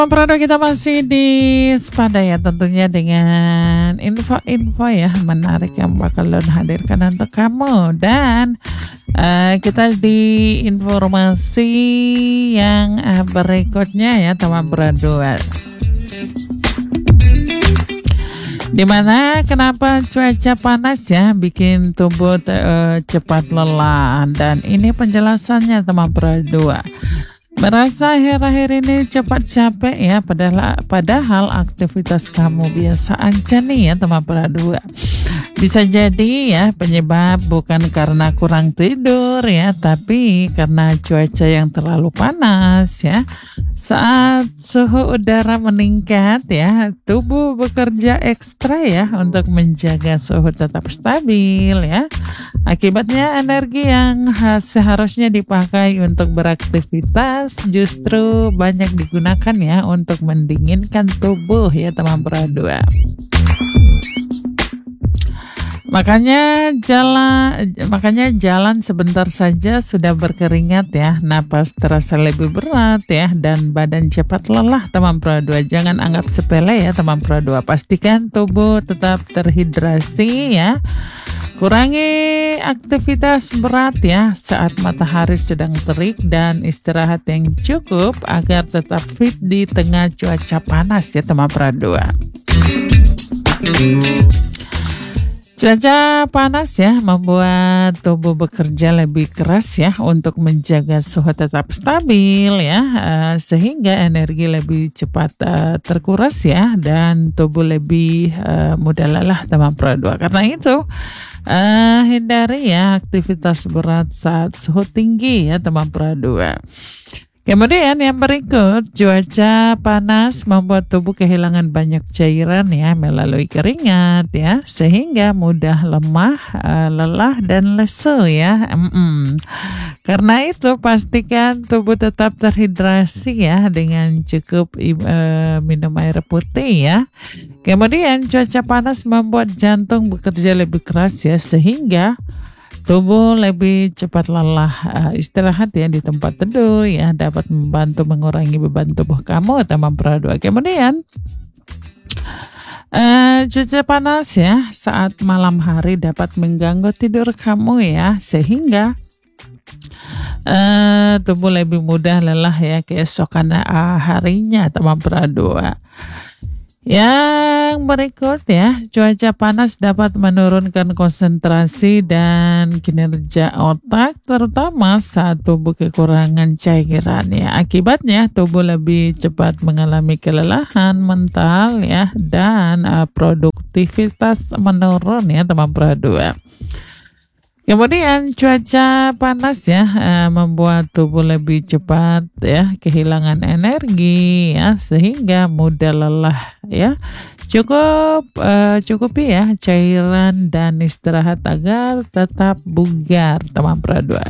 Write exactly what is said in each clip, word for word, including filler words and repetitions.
Produk kita masih di Spada ya, tentunya dengan info-info ya menarik yang bakal Don hadirkan untuk kamu. Dan uh, kita di informasi yang uh, berikutnya ya teman berdua, dimana kenapa cuaca panas ya bikin tubuh uh, cepat lelah. Dan ini penjelasannya teman berdua. Merasa akhir-akhir ini cepat capek ya, padahal, padahal aktivitas kamu biasa aja nih ya teman berdua. Bisa jadi ya penyebab bukan karena kurang tidur ya, tapi karena cuaca yang terlalu panas ya. Saat suhu udara meningkat ya, tubuh bekerja ekstra ya untuk menjaga suhu tetap stabil ya. Akibatnya energi yang seharusnya dipakai untuk beraktivitas justru banyak digunakan ya untuk mendinginkan tubuh ya teman berdua. Makanya jalan makanya jalan sebentar saja sudah berkeringat ya, napas terasa lebih berat ya, dan badan cepat lelah teman berdua. Jangan anggap sepele ya teman berdua. Pastikan tubuh tetap terhidrasi ya. Kurangi aktivitas berat ya saat matahari sedang terik, dan istirahat yang cukup agar tetap fit di tengah cuaca panas ya teman berdua. Cuaca panas ya membuat tubuh bekerja lebih keras ya untuk menjaga suhu tetap stabil ya, uh, sehingga energi lebih cepat uh, terkuras ya, dan tubuh lebih uh, mudah lelah teman berdua. Karena itu uh, hindari ya aktivitas berat saat suhu tinggi ya teman berdua. Kemudian yang berikut, cuaca panas membuat tubuh kehilangan banyak cairan ya melalui keringat ya, sehingga mudah lemah, uh, lelah dan lesu ya. Mm-mm. Karena itu pastikan tubuh tetap terhidrasi ya dengan cukup uh, minum air putih ya. Kemudian cuaca panas membuat jantung bekerja lebih keras ya, sehingga tubuh lebih cepat lelah. Uh, istirahat ya di tempat teduh ya dapat membantu mengurangi beban tubuh kamu teman berdua. Kemudian uh, cuaca panas ya saat malam hari dapat mengganggu tidur kamu ya, sehingga uh, tubuh lebih mudah lelah ya keesokan uh, harinya teman berdua. Yang berikut ya, cuaca panas dapat menurunkan konsentrasi dan kinerja otak, terutama saat tubuh kekurangan cairan ya. Akibatnya tubuh lebih cepat mengalami kelelahan mental ya, dan uh, produktivitas menurun ya teman berdua. Kemudian cuaca panas ya uh, membuat tubuh lebih cepat ya kehilangan energi ya, sehingga mudah lelah ya. Cukup uh, cukupi ya cairan dan istirahat agar tetap bugar teman berdua.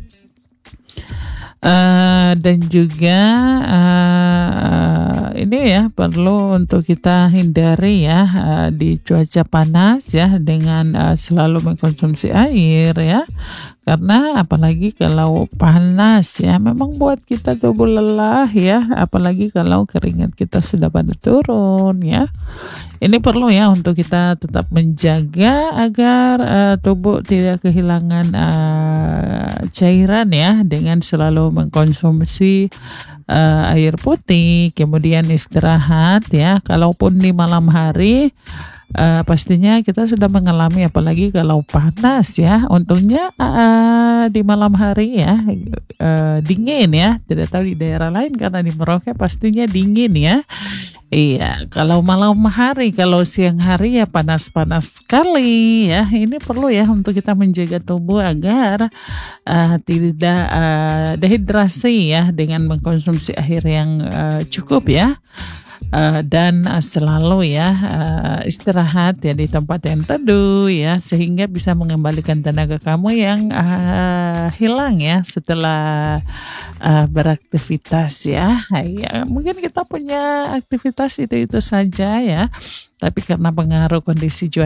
Uh, dan juga uh, ini ya perlu untuk kita hindari ya uh, di cuaca panas ya dengan uh, selalu mengkonsumsi air ya, karena apalagi kalau panas ya memang buat kita tubuh lelah ya, apalagi kalau keringat kita sudah pada turun ya. Ini perlu ya untuk kita tetap menjaga agar uh, tubuh tidak kehilangan uh, cairan ya, dengan selalu mengkonsumsi uh, air putih, kemudian istirahat ya. Kalaupun di malam hari uh, pastinya kita sudah mengalami, apalagi kalau panas ya. Untungnya uh, di malam hari ya uh, dingin ya. Tidak tahu di daerah lain, karena di Merauke pastinya dingin ya. Iya, kalau malam hari, kalau siang hari ya panas-panas sekali ya. Ini perlu ya untuk kita menjaga tubuh agar uh, tidak uh, dehidrasi ya, dengan mengkonsumsi air yang uh, cukup ya. Uh, dan uh, selalu ya uh, istirahat ya di tempat yang teduh ya, sehingga bisa mengembalikan tenaga kamu yang uh, hilang ya setelah uh, beraktivitas ya. Ya mungkin kita punya aktivitas itu-itu saja ya, tapi karena pengaruh kondisi cuaca